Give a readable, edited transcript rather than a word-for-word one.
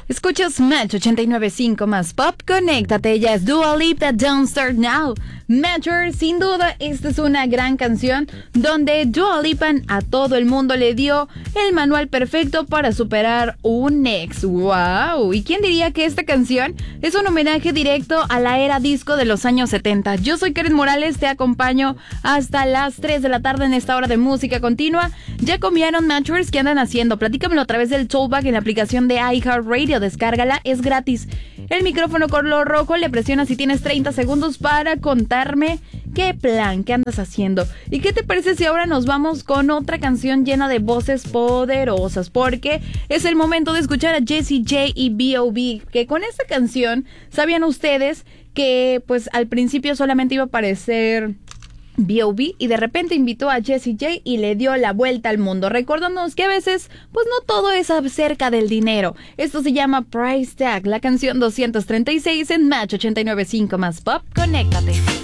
Escuchas Match 89.5 más Pop, conéctate, ya es Dua Lipa, Don't Start Now. Matcher, sin duda, esta es una gran canción donde Dua Lipa a todo el mundo le dio el manual perfecto para superar un ex. ¡Wow! ¿Y quién diría que esta canción es un homenaje directo a la era disco de los años 70? Yo soy Karen Morales, te acompaño hasta las 3 de la tarde en esta hora de música continua. ¿Ya comieron, Matchers? ¿Qué andan haciendo? Platícamelo a través del Tollback en la aplicación de iHeartRadio. Descárgala, es gratis. El micrófono color rojo, le presionas y tienes 30 segundos para contarme qué plan, qué andas haciendo. ¿Y qué te parece si ahora nos vamos con otra canción llena de voces poderosas? Porque es el momento de escuchar a Jessie J y B.O.B. Que con esta canción, ¿sabían ustedes que pues al principio solamente iba a aparecer B.O.B. y de repente invitó a Jessie J y le dio la vuelta al mundo, recordándonos que a veces pues no todo es acerca del dinero? Esto se llama Price Tag, la canción 236 en Match 89.5 más Pop. Conéctate.